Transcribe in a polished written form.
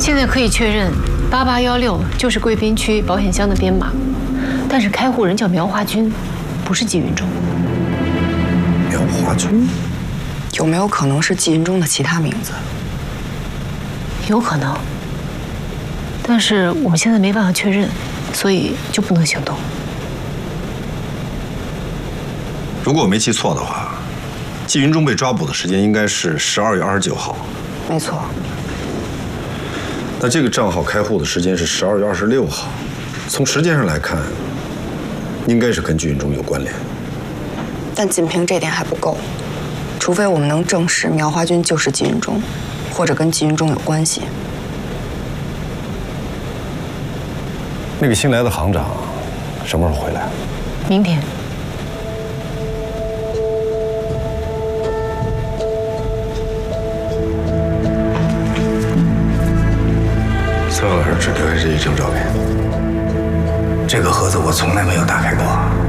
现在可以确认，8816就是贵宾区保险箱的编码，但是开户人叫苗华军，不是季云中。 苗华军？ 有没有可能是季云中的其他名字？ 有可能，但是我们现在没办法确认，所以就不能行动。 如果我没记错的话，季云中被抓捕的时间应该是12月29号。 没错。 那这个账号开户的时间是12月26号，从时间上来看，应该是跟季云中有关联。 但仅凭这点还不够，除非我们能证实苗华军就是季云中，或者跟季云中有关系。 那个新来的行长什么时候回来？ 明天。 崔老师只留下这一张照片。 这个盒子我从来没有打开过。